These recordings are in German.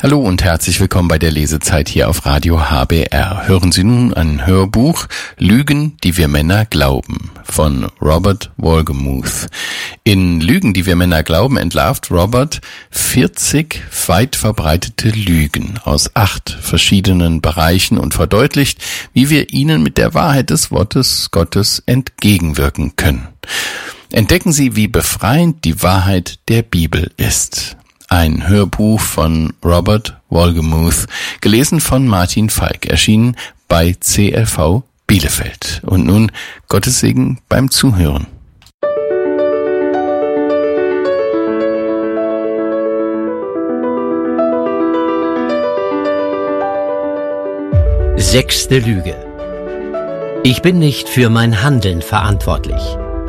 Hallo und herzlich willkommen bei der Lesezeit hier auf Radio HBR. Hören Sie nun ein Hörbuch Lügen, die wir Männer glauben von Robert Wolgemuth. In Lügen, die wir Männer glauben, entlarvt Robert 40 weit verbreitete Lügen aus 8 verschiedenen Bereichen und verdeutlicht, wie wir ihnen mit der Wahrheit des Wortes Gottes entgegenwirken können. Entdecken Sie, wie befreiend die Wahrheit der Bibel ist. Ein Hörbuch von Robert Wolgemuth, gelesen von Martin Falk, erschienen bei CLV Bielefeld. Und nun Gottes Segen beim Zuhören. Sechste Lüge. Ich bin nicht für mein Handeln verantwortlich.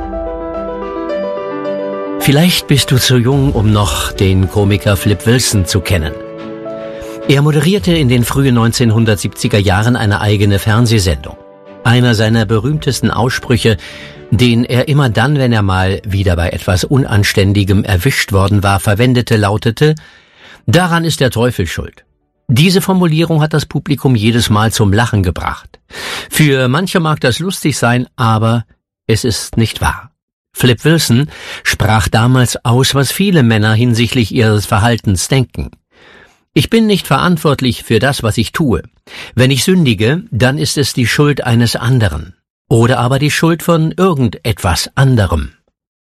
Vielleicht bist du zu jung, um noch den Komiker Flip Wilson zu kennen. Er moderierte in den frühen 1970er Jahren eine eigene Fernsehsendung. Einer seiner berühmtesten Aussprüche, den er immer dann, wenn er mal wieder bei etwas Unanständigem erwischt worden war, verwendete, lautete: Daran ist der Teufel schuld. Diese Formulierung hat das Publikum jedes Mal zum Lachen gebracht. Für manche mag das lustig sein, aber es ist nicht wahr. Flip Wilson sprach damals aus, was viele Männer hinsichtlich ihres Verhaltens denken. Ich bin nicht verantwortlich für das, was ich tue. Wenn ich sündige, dann ist es die Schuld eines anderen oder aber die Schuld von irgendetwas anderem.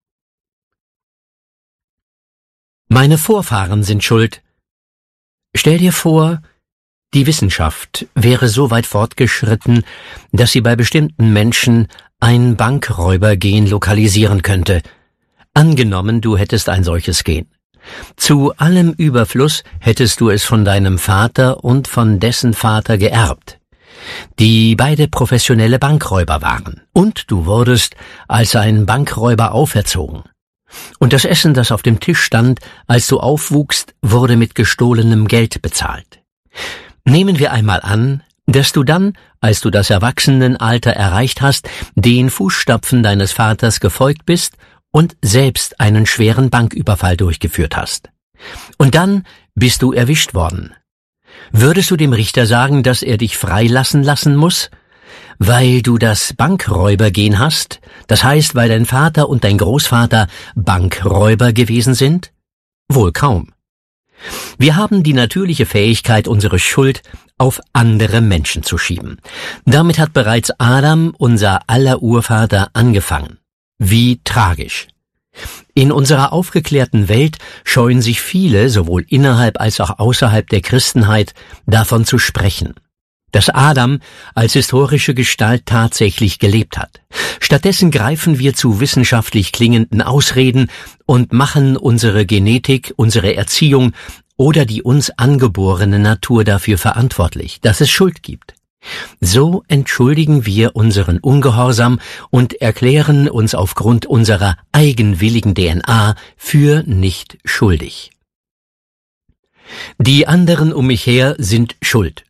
Meine Vorfahren sind schuld. Stell dir vor, die Wissenschaft wäre so weit fortgeschritten, dass sie bei bestimmten Menschen ein Bankräubergen lokalisieren könnte. Angenommen, du hättest ein solches Gen. Zu allem Überfluss hättest du es von deinem Vater und von dessen Vater geerbt, die beide professionelle Bankräuber waren. Und du wurdest als ein Bankräuber auferzogen. Und das Essen, das auf dem Tisch stand, als du aufwuchst, wurde mit gestohlenem Geld bezahlt. Nehmen wir einmal an, dass du dann, als du das Erwachsenenalter erreicht hast, den Fußstapfen deines Vaters gefolgt bist und selbst einen schweren Banküberfall durchgeführt hast. Und dann bist du erwischt worden. Würdest du dem Richter sagen, dass er dich freilassen lassen muss, weil du das Bankräubergen hast, das heißt, weil dein Vater und dein Großvater Bankräuber gewesen sind? Wohl kaum. Wir haben die natürliche Fähigkeit, unsere Schuld auf andere Menschen zu schieben. Damit hat bereits Adam, unser aller Urvater, angefangen. Wie tragisch. In unserer aufgeklärten Welt scheuen sich viele, sowohl innerhalb als auch außerhalb der Christenheit, davon zu sprechen, dass Adam als historische Gestalt tatsächlich gelebt hat. Stattdessen greifen wir zu wissenschaftlich klingenden Ausreden und machen unsere Genetik, unsere Erziehung oder die uns angeborene Natur dafür verantwortlich, dass es Schuld gibt. So entschuldigen wir unseren Ungehorsam und erklären uns aufgrund unserer eigenwilligen DNA für nicht schuldig. Die anderen um mich her sind schuld.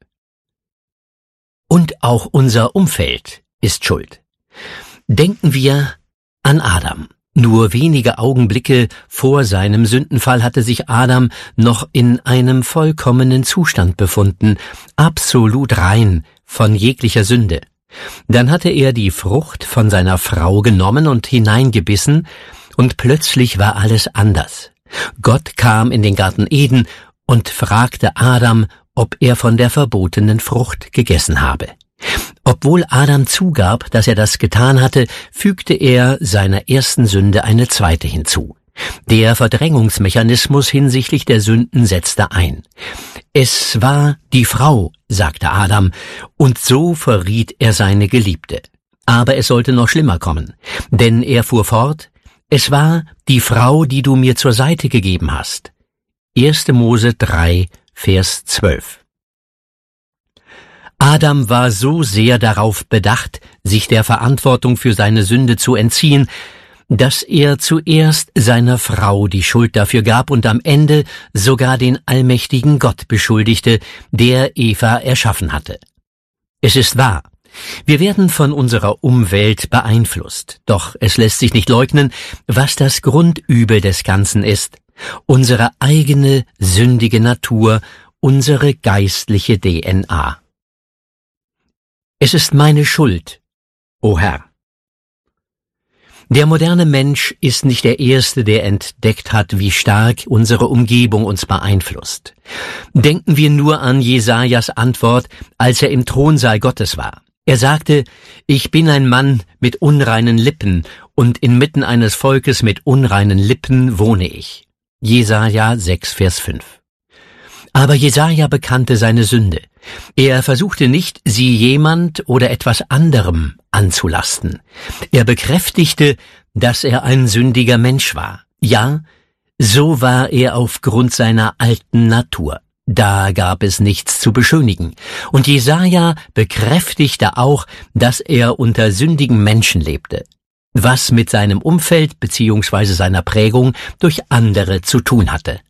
Und auch unser Umfeld ist schuld. Denken wir an Adam. Nur wenige Augenblicke vor seinem Sündenfall hatte sich Adam noch in einem vollkommenen Zustand befunden, absolut rein von jeglicher Sünde. Dann hatte er die Frucht von seiner Frau genommen und hineingebissen, und plötzlich war alles anders. Gott kam in den Garten Eden und fragte Adam, ob er von der verbotenen Frucht gegessen habe. Obwohl Adam zugab, dass er das getan hatte, fügte er seiner ersten Sünde eine zweite hinzu. Der Verdrängungsmechanismus hinsichtlich der Sünden setzte ein. Es war die Frau, sagte Adam, und so verriet er seine Geliebte. Aber es sollte noch schlimmer kommen, denn er fuhr fort: Es war die Frau, die du mir zur Seite gegeben hast. 1. Mose 3, Vers 12. Adam war so sehr darauf bedacht, sich der Verantwortung für seine Sünde zu entziehen, dass er zuerst seiner Frau die Schuld dafür gab und am Ende sogar den allmächtigen Gott beschuldigte, der Eva erschaffen hatte. Es ist wahr, wir werden von unserer Umwelt beeinflusst, doch es lässt sich nicht leugnen, was das Grundübel des Ganzen ist: unsere eigene sündige Natur unsere geistliche DNA. Es ist meine Schuld, o Herr. Der moderne Mensch ist nicht der Erste, der entdeckt hat, wie stark unsere Umgebung uns beeinflusst. Denken wir nur an Jesajas Antwort, als er im Thronsaal Gottes war. Er sagte, ich bin ein Mann mit unreinen Lippen, und inmitten eines Volkes mit unreinen Lippen wohne ich. Jesaja 6, Vers 5. Aber Jesaja bekannte seine Sünde. Er versuchte nicht, sie jemand oder etwas anderem anzulasten. Er bekräftigte, dass er ein sündiger Mensch war. Ja, so war er aufgrund seiner alten Natur. Da gab es nichts zu beschönigen. Und Jesaja bekräftigte auch, dass er unter sündigen Menschen lebte, was mit seinem Umfeld bzw. seiner Prägung durch andere zu tun hatte.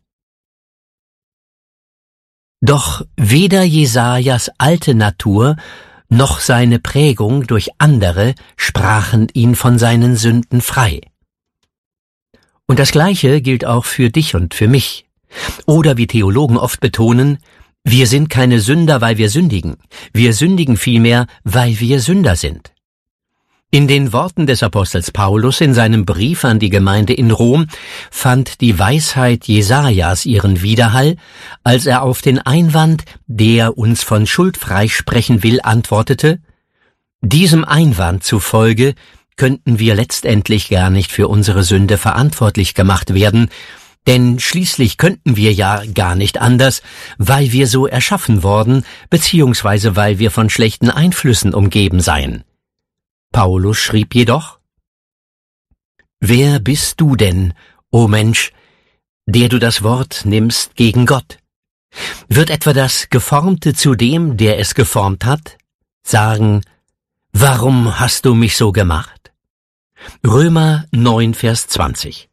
Doch weder Jesajas alte Natur noch seine Prägung durch andere sprachen ihn von seinen Sünden frei. Und das Gleiche gilt auch für dich und für mich. Oder wie Theologen oft betonen, wir sind keine Sünder, weil wir sündigen. Wir sündigen vielmehr, weil wir Sünder sind. In den Worten des Apostels Paulus in seinem Brief an die Gemeinde in Rom fand die Weisheit Jesajas ihren Widerhall, als er auf den Einwand, der uns von Schuld freisprechen will, antwortete: Diesem Einwand zufolge könnten wir letztendlich gar nicht für unsere Sünde verantwortlich gemacht werden, denn schließlich könnten wir ja gar nicht anders, weil wir so erschaffen worden, beziehungsweise weil wir von schlechten Einflüssen umgeben seien. Paulus schrieb jedoch: Wer bist du denn, o Mensch, der du das Wort nimmst gegen Gott? Wird etwa das Geformte zu dem, der es geformt hat, sagen: Warum hast du mich so gemacht? Römer 9, Vers 20.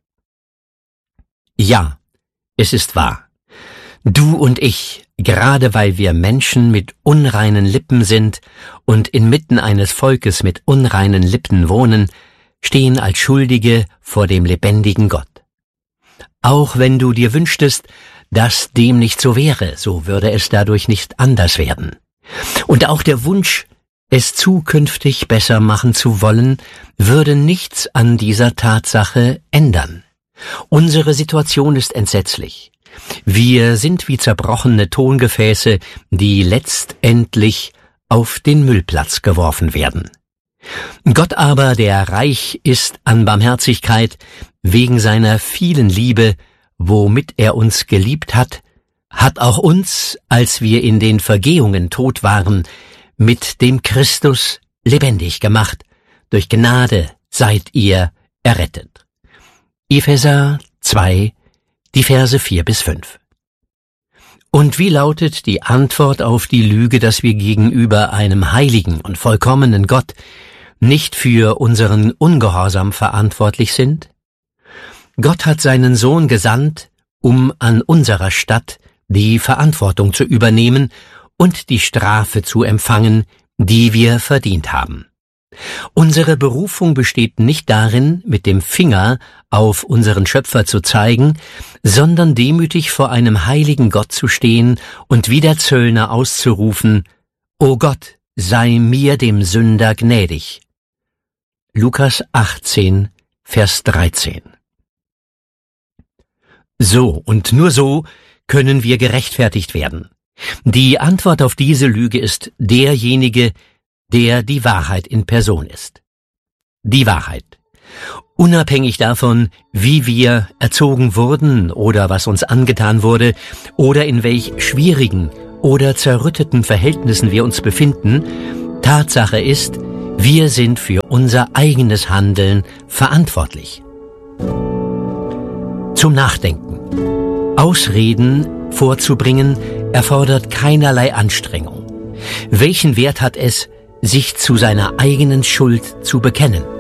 Ja, es ist wahr. Du und ich, gerade weil wir Menschen mit unreinen Lippen sind und inmitten eines Volkes mit unreinen Lippen wohnen, stehen als Schuldige vor dem lebendigen Gott. Auch wenn du dir wünschtest, dass dem nicht so wäre, so würde es dadurch nicht anders werden. Und auch der Wunsch, es zukünftig besser machen zu wollen, würde nichts an dieser Tatsache ändern. Unsere Situation ist entsetzlich. Wir sind wie zerbrochene Tongefäße, die letztendlich auf den Müllplatz geworfen werden. Gott aber, der reich ist an Barmherzigkeit, wegen seiner vielen Liebe, womit er uns geliebt hat, hat auch uns, als wir in den Vergehungen tot waren, mit dem Christus lebendig gemacht. Durch Gnade seid ihr errettet. Epheser 2, die Verse 4 bis 5. Und wie lautet die Antwort auf die Lüge, dass wir gegenüber einem heiligen und vollkommenen Gott nicht für unseren Ungehorsam verantwortlich sind? Gott hat seinen Sohn gesandt, um an unserer Stadt die Verantwortung zu übernehmen und die Strafe zu empfangen, die wir verdient haben. Unsere Berufung besteht nicht darin, mit dem Finger auf unseren Schöpfer zu zeigen, sondern demütig vor einem heiligen Gott zu stehen und wie der Zöllner auszurufen: O Gott, sei mir dem Sünder gnädig. Lukas 18, Vers 13. So und nur so können wir gerechtfertigt werden. Die Antwort auf diese Lüge ist derjenige, der die Wahrheit in Person ist. Die Wahrheit. Unabhängig davon, wie wir erzogen wurden oder was uns angetan wurde oder in welch schwierigen oder zerrütteten Verhältnissen wir uns befinden, Tatsache ist, wir sind für unser eigenes Handeln verantwortlich. Zum Nachdenken. Ausreden vorzubringen erfordert keinerlei Anstrengung. Welchen Wert hat es, sich zu seiner eigenen Schuld zu bekennen?